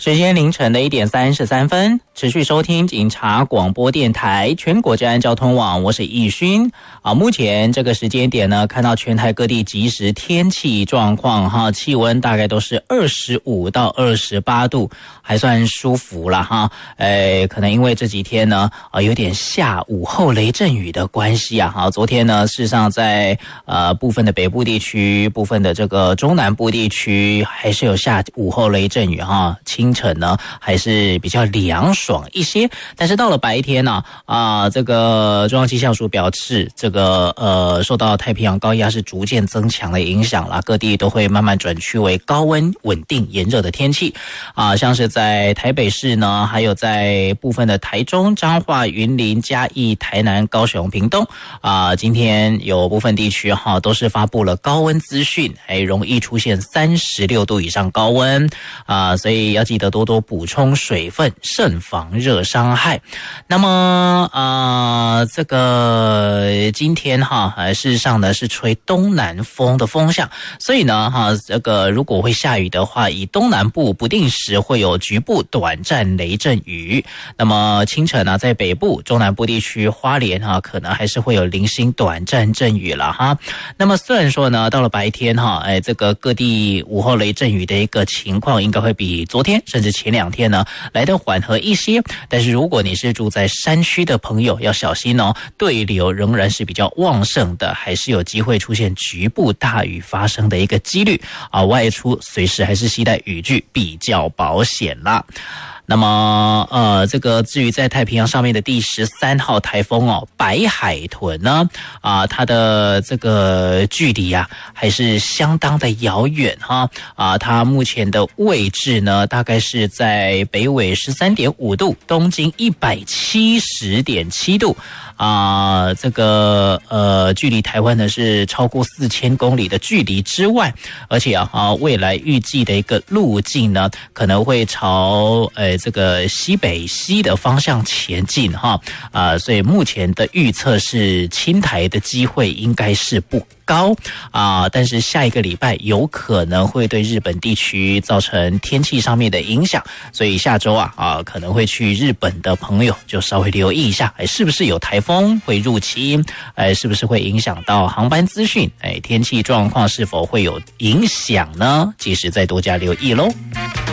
时间凌晨的1点33分，持续收听警察广播电台全国治安交通网，我是易勋目前这个时间点呢，看到全台各地即时天气状况气温大概都是25到28度，还算舒服了可能因为这几天呢有点下午后雷阵雨的关系昨天呢事实上在部分的北部地区，部分的这个中南部地区还是有下午后雷阵雨清晨呢还是比较凉爽一些，但是到了白天呢这个中央气象署表示，这个受到太平洋高压是逐渐增强的影响啦，各地都会慢慢转趋为高温稳定炎热的天气像是在台北市呢，还有在部分的台中、彰化、云林、嘉义、台南、高雄、屏东今天有部分地区都是发布了高温资讯，容易出现36度以上高温所以要记得多多补充水分，慎防热伤害。那么这个今天事实上呢是吹东南风的风向，所以呢这个如果会下雨的话，以东南部不定时会有局部短暂雷阵雨。那么清晨在北部、中南部地区、花莲可能还是会有零星短暂阵雨了那么虽然说呢，到了白天这个各地午后雷阵雨的一个情况应该会比昨天甚至前2天呢来得缓和一些，但是如果你是住在山区的朋友要小心对流仍然是比较旺盛的，还是有机会出现局部大雨发生的一个几率外出随时还是携带雨具比较保险啦。那么这个至于在太平洋上面的第13号台风白海豚呢它的这个距离还是相当的遥远它目前的位置呢大概是在北纬 13.5 度，东经 170.7 度这个距离台湾呢是超过4000公里的距离之外，而且未来预计的一个路径呢可能会朝这个西北西的方向前进所以目前的预测是侵台的机会应该是不高但是下一个礼拜有可能会对日本地区造成天气上面的影响，所以下周可能会去日本的朋友就稍微留意一下是不是有台风会入侵是不是会影响到航班资讯天气状况是否会有影响呢，及时再多加留意咯。